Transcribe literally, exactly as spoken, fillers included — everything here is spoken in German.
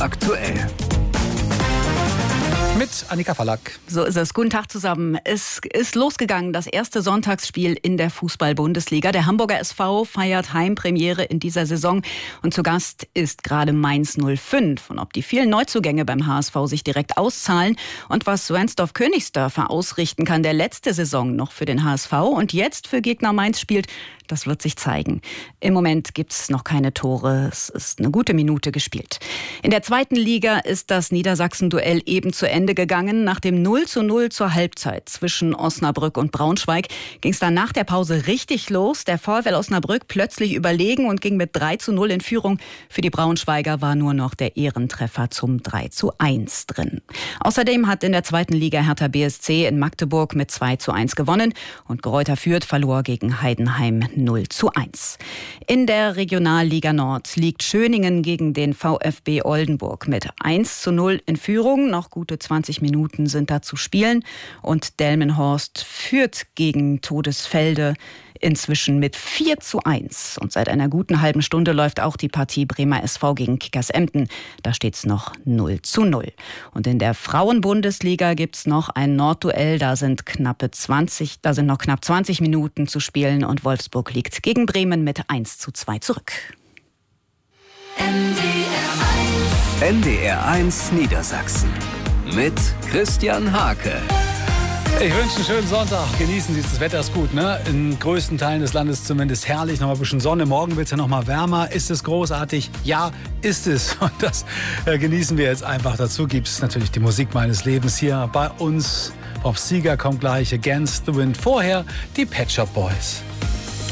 aktuell. Mit Annika Fallack. So ist es. Guten Tag zusammen. Es ist losgegangen, das erste Sonntagsspiel in der Fußball-Bundesliga. Der Hamburger S V feiert Heimpremiere in dieser Saison. Und zu Gast ist gerade Mainz null fünf. Und ob die vielen Neuzugänge beim H S V sich direkt auszahlen und was Wernsdorf-Königsdörfer ausrichten kann, der letzte Saison noch für den H S V und jetzt für Gegner Mainz spielt, das wird sich zeigen. Im Moment gibt es noch keine Tore. Es ist eine gute Minute gespielt. In der zweiten Liga ist das Niedersachsen-Duell eben zu Ende gegangen. Nach dem null zu null zur Halbzeit zwischen Osnabrück und Braunschweig ging es dann nach der Pause richtig los. Der VfL Osnabrück plötzlich überlegen und ging mit drei zu null in Führung. Für die Braunschweiger war nur noch der Ehrentreffer zum drei zu eins drin. Außerdem hat in der zweiten Liga Hertha B S C in Magdeburg mit zwei zu eins gewonnen und Greuther Fürth verlor gegen Heidenheim null zu eins. In der Regionalliga Nord liegt Schöningen gegen den VfB Oldenburg mit eins zu null in Führung. Noch gute zwanzig Minuten sind da zu spielen. Und Delmenhorst führt gegen Todesfelde inzwischen mit vier zu eins. Und seit einer guten halben Stunde läuft auch die Partie Bremer S V gegen Kickers Emden. Da steht es noch null zu null. Und in der Frauenbundesliga gibt es noch ein Nordduell. Da sind knappe zwanzig, da sind noch knapp zwanzig Minuten zu spielen. Und Wolfsburg liegt gegen Bremen mit eins zu zwei zurück. N D R eins. N D R eins Niedersachsen. Mit Christian Hake. Ich wünsche einen schönen Sonntag. Genießen Sie es. Das Wetter ist gut, ne? In größten Teilen des Landes zumindest herrlich. Noch mal ein bisschen Sonne. Morgen wird es ja noch mal wärmer. Ist es großartig? Ja, ist es. Und das äh, genießen wir jetzt einfach. Dazu gibt es natürlich die Musik meines Lebens hier bei uns. Bob Seger kommt gleich. Against the Wind. Vorher die Pet Shop Boys.